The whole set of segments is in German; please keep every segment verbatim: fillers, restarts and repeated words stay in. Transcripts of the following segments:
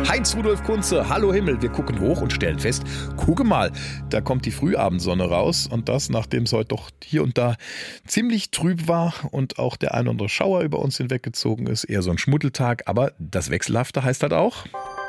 Heinz-Rudolf Kunze, hallo Himmel. Wir gucken hoch und stellen fest, gucke mal, da kommt die Frühabendsonne raus. Und das, nachdem es heute doch hier und da ziemlich trüb war und auch der ein oder andere Schauer über uns hinweggezogen ist. Eher so ein Schmuddeltag, aber das Wechselhafte heißt halt auch...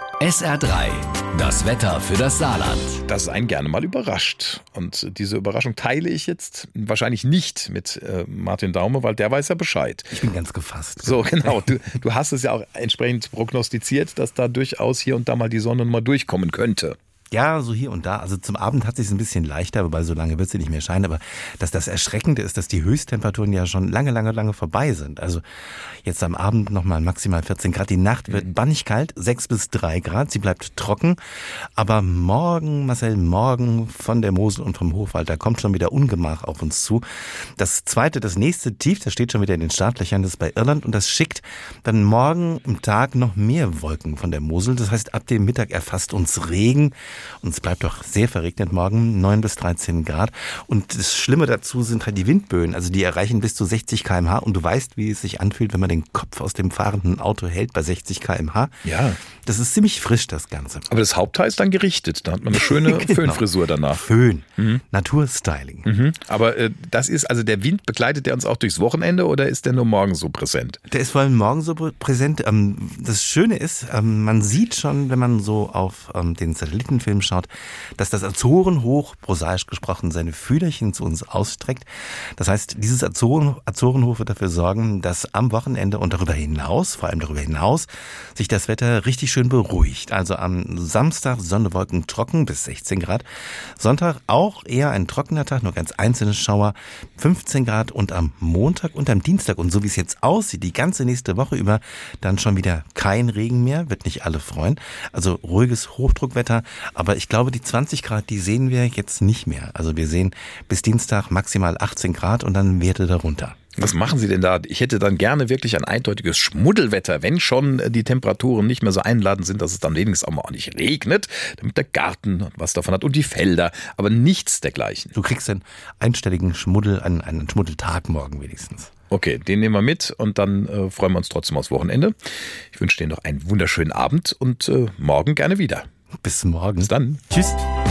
S R drei, das Wetter für das Saarland. Das einen gerne mal überrascht. Und diese Überraschung teile ich jetzt wahrscheinlich nicht mit äh, Martin Daume, weil der weiß ja Bescheid. Ich bin ganz gefasst. So, genau. Du, du hast es ja auch entsprechend prognostiziert, dass da durchaus hier und da mal die Sonne mal durchkommen könnte. Ja, so hier und da. Also zum Abend hat es sich ein bisschen leichter, wobei so lange wird sie nicht mehr scheinen. Aber dass das Erschreckende ist, dass die Höchsttemperaturen ja schon lange, lange, lange vorbei sind. Also jetzt am Abend nochmal maximal vierzehn Grad. Die Nacht wird bannig kalt, sechs bis drei Grad. Sie bleibt trocken. Aber morgen, Marcel, morgen von der Mosel und vom Hochwald, da kommt schon wieder Ungemach auf uns zu. Das zweite, das nächste Tief, das steht schon wieder in den Startlöchern, das ist bei Irland. Und das schickt dann morgen im Tag noch mehr Wolken von der Mosel. Das heißt, ab dem Mittag erfasst uns Regen. Und es bleibt doch sehr verregnet morgen, neun bis dreizehn Grad. Und das Schlimme dazu sind halt die Windböen. Also die erreichen bis zu sechzig Kilometer pro Stunde. Und du weißt, wie es sich anfühlt, wenn man den Kopf aus dem fahrenden Auto hält bei sechzig Kilometer pro Stunde. Ja. Das ist ziemlich frisch, das Ganze. Aber das Hauptteil ist dann gerichtet. Da hat man eine schöne Genau. Föhnfrisur danach. Föhn. Mhm. Naturstyling. Mhm. Aber äh, das ist, also der Wind, begleitet der uns auch durchs Wochenende oder ist der nur morgen so präsent? Der ist vor allem morgen so präsent. Das Schöne ist, man sieht schon, wenn man so auf den Satellitenfilm schaut, dass das Azorenhoch, prosaisch gesprochen, seine Fühlerchen zu uns ausstreckt. Das heißt, dieses Azoren, Azorenhoch wird dafür sorgen, dass am Wochenende und darüber hinaus, vor allem darüber hinaus, sich das Wetter richtig schön beruhigt. Also am Samstag Sonne, Wolken trocken bis sechzehn Grad. Sonntag auch eher ein trockener Tag, nur ganz einzelne Schauer, fünfzehn Grad. Und am Montag und am Dienstag, und so wie es jetzt aussieht, die ganze nächste Woche über, dann schon wieder kein Regen mehr, wird nicht alle freuen. Also ruhiges Hochdruckwetter, aber ich glaube, die zwanzig Grad, die sehen wir jetzt nicht mehr. Also wir sehen bis Dienstag maximal achtzehn Grad und dann Werte darunter. Was machen Sie denn da? Ich hätte dann gerne wirklich ein eindeutiges Schmuddelwetter, wenn schon die Temperaturen nicht mehr so einladend sind, dass es dann wenigstens auch mal ordentlich regnet, damit der Garten was davon hat und die Felder, aber nichts dergleichen. Du kriegst einen einstelligen Schmuddel, einen, einen Schmuddeltag morgen wenigstens. Okay, den nehmen wir mit und dann äh, freuen wir uns trotzdem aufs Wochenende. Ich wünsche dir noch einen wunderschönen Abend und äh, morgen gerne wieder. Bis morgen. Bis dann. Tschüss.